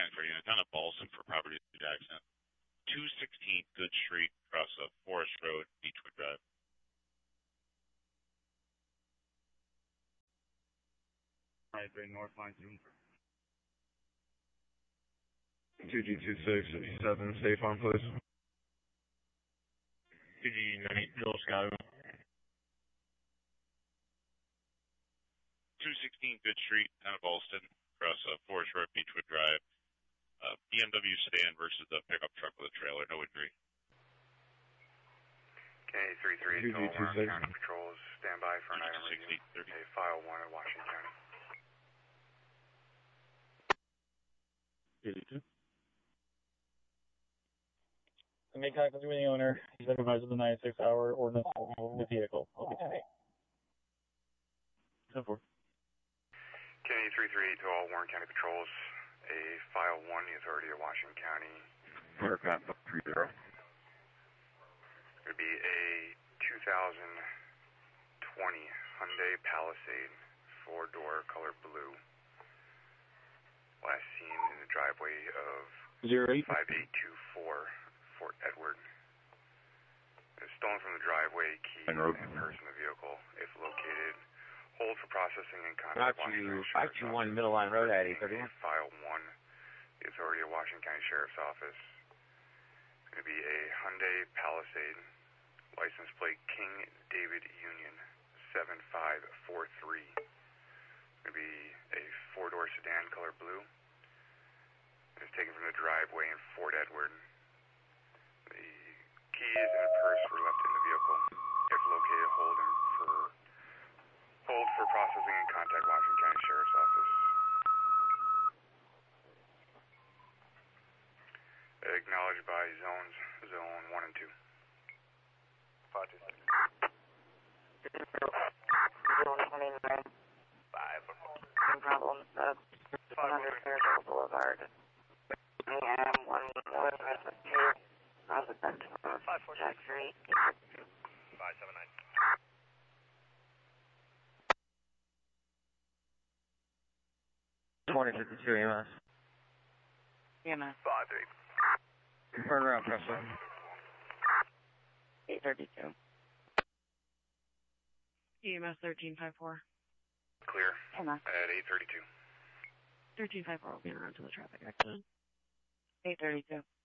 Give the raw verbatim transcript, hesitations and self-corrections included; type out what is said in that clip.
nine for unit down at Ballston for property accident. two sixteen Good Street, across uh, Forest Road, Beechwood Drive. Right, three North Line two. two G two six seven, State Farm, please. two G ninety, Middle Chicago. two sixteen Good Street, down at Ballston, across uh, Forest Road, Beechwood Drive. Uh, B M W sedan versus the pickup truck with a trailer, no injury. K three three, Total Warren County Patrols, stand by for an item review. A file one in Washington County. eighty-two. To make contact with the owner, he's advised of the ninety-six hour ordinance of the vehicle. Okay. ten four. K three three to all Warren County Patrols. A file one, the authority of Washington County. Aircraft three zero. It would be a two thousand twenty Hyundai Palisade, four door, color blue. Last seen in the driveway of zero eight. five eight two four Fort Edward. It was stolen from the driveway, key and person of the vehicle. If located, hold for processing and contact Washington five two one Middle Line Road at eight thirty. File one, the authority of Washington County Sheriff's Office. It's going to be a Hyundai Palisade, license plate King David Union seven five four three. It's going to be a four-door sedan, color blue. It's taken from the driveway in Fort Edward. The keys and a purse were left in the vehicle. If located, hold them for hold for processing and contact Washington County Sheriff's Office. Acknowledged by zones, zone one and two. Five two six. Zone twenty-nine. Five. No problem. That's one hundred Fairfield Boulevard. I am one North Resident two. Resident of Jack Street. Five seven nine. twenty fifty-two E M S. E M S. Five eight. Turn around, Presley. eight thirty-two. E M S thirteen fifty-four. Clear. E M S. At eight thirty-two. thirteen fifty-four will be around to the traffic accident. eight thirty-two.